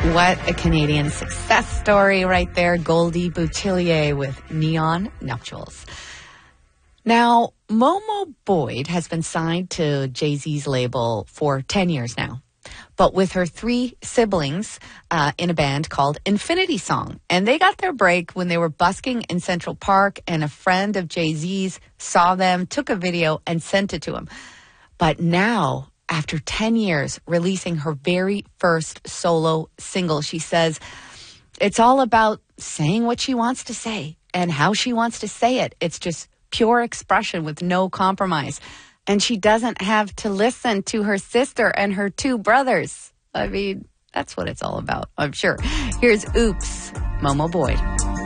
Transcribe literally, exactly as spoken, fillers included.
What a Canadian success story right there. Goldie Boutillier with Neon Nuptials. Now, Momo Boyd has been signed to Jay-Z's label for ten years now, but with her three siblings uh, in a band called Infinity Song. And they got their break when they were busking in Central Park, and a friend of Jay-Z's saw them, took a video, and sent it to him. But now, after ten years, releasing her very first solo single, she says it's all about saying what she wants to say and how she wants to say it. It's just pure expression with no compromise. And she doesn't have to listen to her sister and her two brothers. I mean, that's what it's all about, I'm sure. Here's Oops, Momo Boyd.